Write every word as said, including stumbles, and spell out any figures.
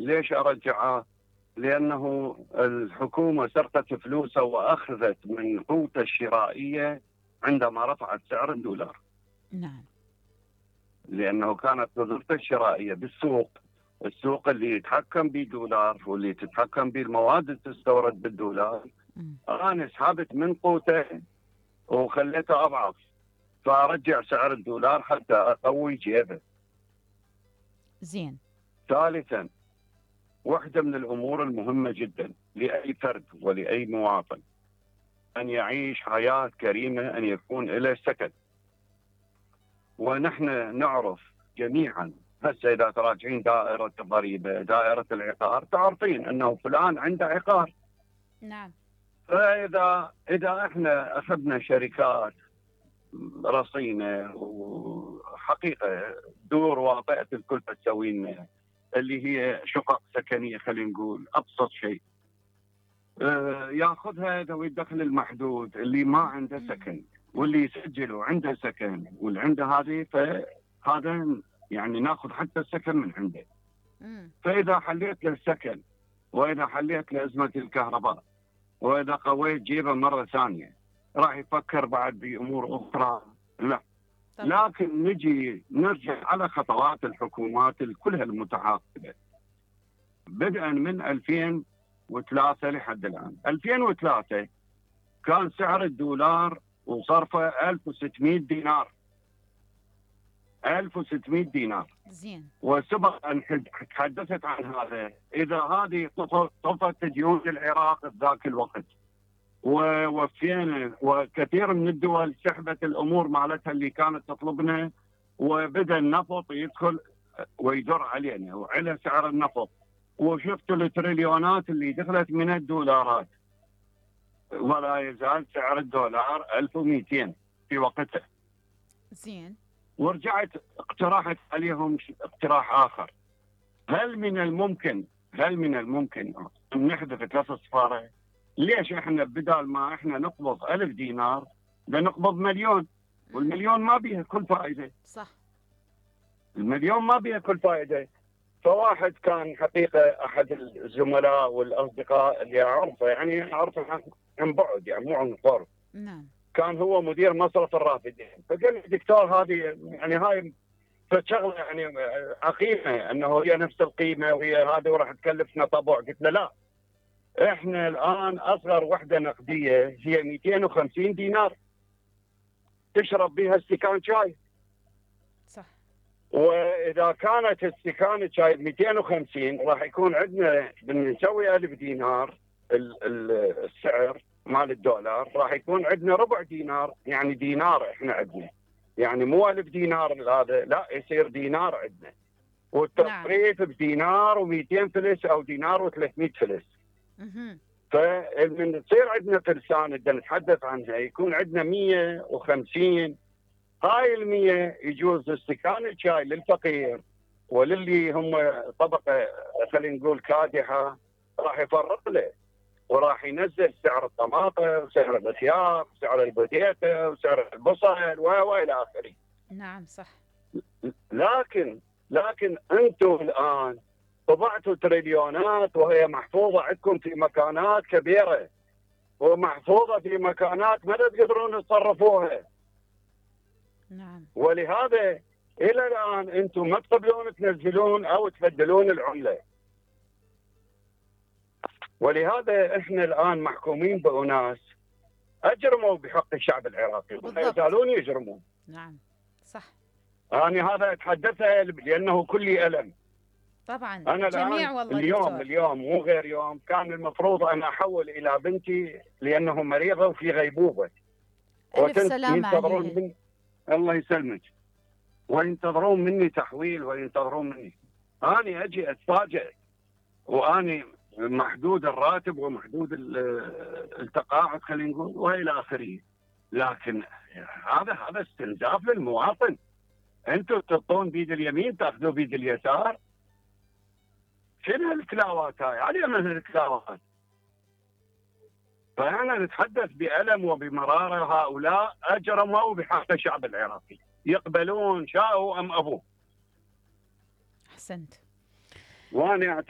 ليش أرجعه؟ لأنه الحكومة سرقت فلوسه وأخذت من قوته الشرائية عندما رفعت سعر الدولار. نعم. لأنه كانت قدرته الشرائية بالسوق، السوق اللي يتحكم بالدولار واللي تتحكم بالمواد اللي تستورد بالدولار. مم. أنا سحبت من قوته وخليته أضعف، فأرجع سعر الدولار حتى أقوي جيبه. زين. ثالثا، واحدة من الأمور المهمة جدا لأي فرد ولأي مواطن أن يعيش حياة كريمة، أن يكون له سكن. ونحن نعرف جميعا، هسه إذا تراجعين دائرة الضريبة، دائرة العقار، تعرفين أنه فلان عنده عقار. نعم. فإذا إذا إحنا أخذنا شركات رصينة وحقيقة دور واطئة الكلفة تسوي لنا، اللي هي شقق سكنية، خلينا نقول أبسط شيء، ياخذها ذوي الدخل المحدود اللي ما عنده سكن، واللي يسجلوا عنده سكن واللي عنده هذه، فهذا يعني ناخذ حتى السكن من عنده. فإذا حليت له السكن، وإذا حليت له أزمة الكهرباء، وإذا قويت جيبه مرة ثانية، راح يفكر بعد بأمور أخرى. لا طبعا. لكن نجي نرجع على خطوات الحكومات كلها المتعاقبة بدءا من ألفين وثلاثة لحد الآن. ألفين وثلاثة كان سعر الدولار وصرفه ألف وستمئة دينار، ألف وستمئة دينار. زين. وسبق أن تحدثت عن هذا، إذا هذه طفت ديون العراق ذاك الوقت ووفينا، وكثير من الدول سحبت الأمور مالتها اللي كانت تطلبنا، وبدأ النفط يدخل ويدر علينا وعلى سعر النفط، وشفتوا التريليونات اللي دخلت من الدولارات، ولا يزال سعر الدولار ألف ومئتين في وقته. زين. ورجعت اقترحت عليهم اقتراح آخر، هل من الممكن هل من الممكن أن نحذف ثلاث صفارة؟ ليش احنا بدال ما احنا نقبض ألف دينار لنقبض مليون؟ والمليون ما بيها كل فائدة. صح. المليون ما بيها كل فائدة. فواحد كان حقيقة أحد الزملاء والأصدقاء اللي أعرفه، يعني أعرفه عن بعد، يعني مو عن قرب. نعم. كان هو مدير مصرف الرافدين، فقال لي دكتور هذه يعني هاي فشغله يعني عقيمة، أنه هي نفس القيمة وهي هذه وراح تكلفنا طبع. قلت له لا، إحنا الآن أصغر وحدة نقدية هي مئتين وخمسين دينار تشرب بها استكان شاي. صح. واذا كانت استكانه شاي مئتين وخمسين، راح يكون عندنا بنسوي ألف دينار السعر مال الدولار، راح يكون عندنا ربع دينار، يعني دينار احنا عندنا، يعني مو ألف دينار هذا، لا يصير دينار عندنا، والتصريف بدينار ومئتين فلس او دينار وثلاثمئة فلس. فمن تصير عندنا فلسان بدنا نتحدث عنها، يكون عندنا مئة وخمسين. هاي المية يجوز استكان الشاي للفقير وللي هم طبقة خلينا نقول كادحة، راح يفرق له، وراح ينزل سعر الطماطم وسعر الخيار وسعر البتيتة وسعر البصل والى اخره. نعم صح. لكن لكن انتم الان طبعتوا تريليونات وهي محفوظة عندكم في مكانات كبيرة، ومحفوظة في مكانات ما تقدرون تصرفوها. نعم. ولهذا الى الان انتم ما تقبلون تنزلون او تبدلون العمله. ولهذا احنا الان محكومين باناس اجرموا بحق الشعب العراقي ولا يزالون يجرمون. نعم صح. انا هذا اتحدثه لانه كلي الم. طبعا انا جميع والله اليوم دكتور. اليوم مو غير يوم، كان المفروض ان احول الى بنتي لانه مريضه وفي غيبوبه. الف سلامه عليها. من... الله يسلمك. وينتظرون مني تحويل وينتظرون مني، أنا أجي أتفاجئ وأنا محدود الراتب ومحدود التقاعد خلينا نقول وإلى آخره. لكن هذا هذا استنزاف للمواطن. أنتم تعطون بيد اليمين تأخذوا بيد اليسار. شنو هالكلاوات هاي؟ علي من هالكلاوات. فأنا نتحدث بألم وبمرارة، هؤلاء أجرموا بحق الشعب العراقي، يقبلون شاءوا أم أبوا. أحسنت. وأنا